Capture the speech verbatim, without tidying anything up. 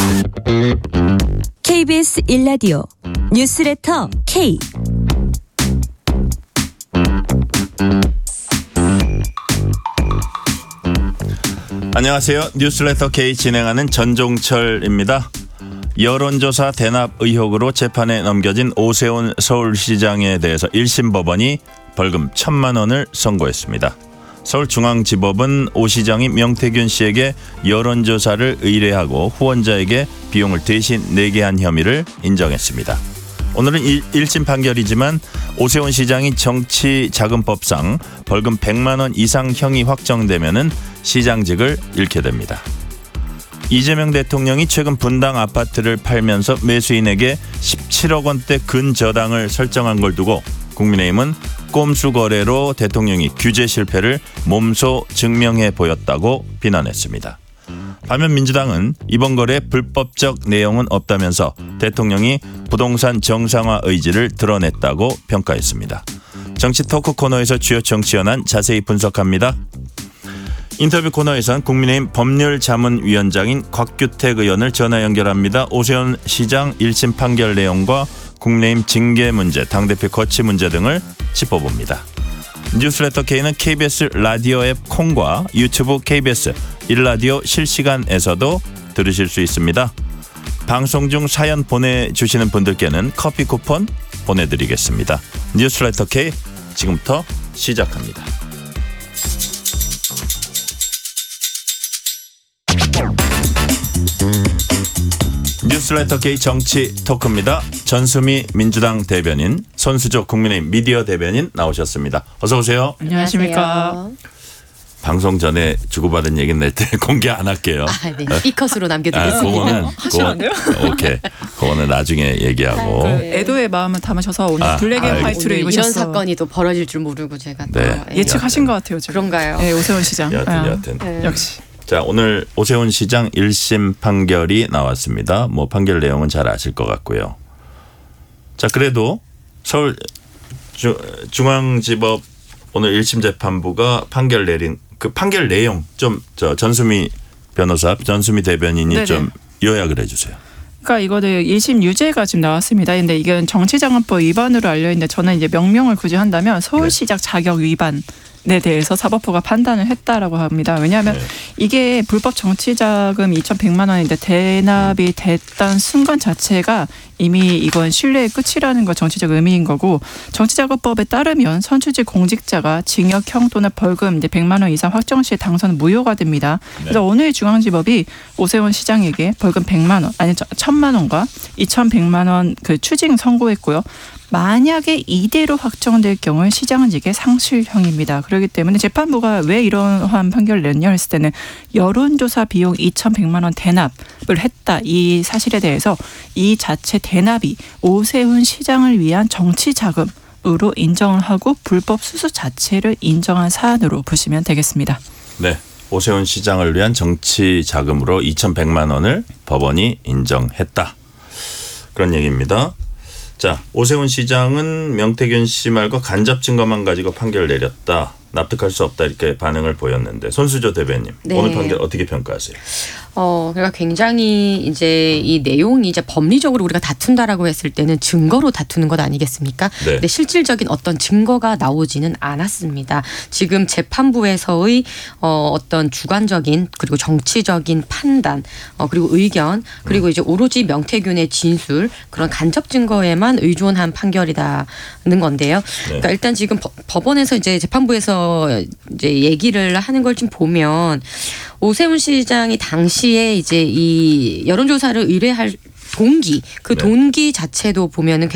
케이비에스 일 라디오 뉴스레터 K. 안녕하세요. 뉴스레터 K 진행하는 전종철입니다. 여론조사 대납 의혹으로 재판에 넘겨진 오세훈 서울시장에 대해서 일 심 법원이 벌금 천만 원을 선고했습니다. 서울중앙지법은 오 시장이 명태균 씨에게 여론조사를 의뢰하고 후원자에게 비용을 대신 내게 한 혐의를 인정했습니다. 오늘은 일 심 판결이지만 오세훈 시장이 정치자금법상 벌금 백만 원 이상 형이 확정되면은 시장직을 잃게 됩니다. 이재명 대통령이 최근 분당 아파트를 팔면서 매수인에게 십칠억 원대 근저당을 설정한 걸 두고 국민의힘은 꼼수 거래로 대통령이 규제 실패를 몸소 증명해 보였다고 비난했습니다. 반면 민주당은 이번 거래에 불법적 내용은 없다면서 대통령이 부동산 정상화 의지를 드러냈다고 평가했습니다. 정치 토크 코너에서 주요 정치 현안 자세히 분석합니다. 인터뷰 코너에서는 국민의힘 법률자문위원장인 곽규택 의원을 전화 연결합니다. 오세훈 시장 일 심 판결 내용과 국민의힘 징계 문제, 당대표 거취 문제 등을 짚어봅니다. 뉴스레터 K는 케이비에스 라디오 앱 콩과 유튜브 케이비에스 일 라디오 실시간에서도 들으실 수 있습니다. 방송 중 사연 보내주시는 분들께는 커피 쿠폰 보내드리겠습니다. 뉴스레터 K 지금부터 시작합니다. 뉴스레터 K 정치 토크입니다. 전수미 민주당 대변인, 손수조 국민의힘 미디어 대변인 나오셨습니다. 어서 오세요. 안녕하십니까. 방송 전에 주고받은 얘기는 낼 때 공개 안 할게요. 아, 네. B컷으로 남겨두겠습니다. 아, 그거는 하시면 안 돼요? 오케이. 그거는 나중에 얘기하고. 그 애도의 마음을 담으셔서 오늘 아, 블랙 앤 알겠습니다. 화이트로 오늘 입으셨어요. 이런 사건이 또 벌어질 줄 모르고 제가 또 네. 예. 예측하신 것 같아요. 지금. 그런가요? 네, 오세훈 시장. 여하튼 아, 여하튼. 네. 역시. 자, 오늘 오세훈 시장 일 심 판결이 나왔습니다. 뭐 판결 내용은 잘 아실 것 같고요. 자, 그래도 서울 주, 중앙지법 오늘 일 심 재판부가 판결 내린 그 판결 내용 좀 저 전수미 변호사, 전수미 대변인이 네네. 좀 요약을 해주세요. 그러니까 이거는 일 심 유죄가 지금 나왔습니다. 근데 이건 정치자금법 위반으로 알려 있는데 저는 이제 명명을 굳이 한다면 서울시장 자격 위반. 에 대해서 사법부가 판단을 했다라고 합니다. 왜냐하면 네. 이게 불법 정치자금 이천백만 원인데 대납이 됐던 순간 자체가 이미 이건 신뢰의 끝이라는 거 정치적 의미인 거고 정치자금법에 따르면 선출직 공직자가 징역형 또는 벌금 이제 백만 원 이상 확정 시에 당선은 무효가 됩니다. 네. 그래서 오늘 중앙지법이 오세훈 시장에게 벌금 백만 원 아니 천만 원과 이천백만 원 그 추징 선고했고요. 만약에 이대로 확정될 경우 시장직의 상실형입니다. 그렇기 때문에 재판부가 왜 이러한 판결을 냈냐 했을 때는 여론조사 비용 이천백만 원 대납을 했다. 이 사실에 대해서 이 자체 대납이 오세훈 시장을 위한 정치자금으로 인정을 하고 불법 수수 자체를 인정한 사안으로 보시면 되겠습니다. 네. 오세훈 시장을 위한 정치 자금으로 이천백만 원을 법원이 인정했다. 그런 얘기입니다. 자, 오세훈 시장은 명태균 씨 말고 간접 증거만 가지고 판결을 내렸다. 납득할 수 없다 이렇게 반응을 보였는데 손수조 대변인 네. 오늘 판결 어떻게 평가하세요? 어, 그러니까 굉장히 이제 이 내용이 이제 법리적으로 우리가 다툰다라고 했을 때는 증거로 다투는 것 아니겠습니까? 네. 근데 실질적인 어떤 증거가 나오지는 않았습니다. 지금 재판부에서의 어, 어떤 주관적인 그리고 정치적인 판단 어, 그리고 의견 그리고 이제 오로지 명태균의 진술 그런 간접 증거에만 의존한 판결이다는 건데요. 네. 그러니까 일단 지금 법, 법원에서 이제 재판부에서 이제 얘기를 하는 걸 좀 보면 오세훈 시장이 당시에 이제 이 여론조사를 의뢰할 동기, 그 네. 동기 자체도 보면은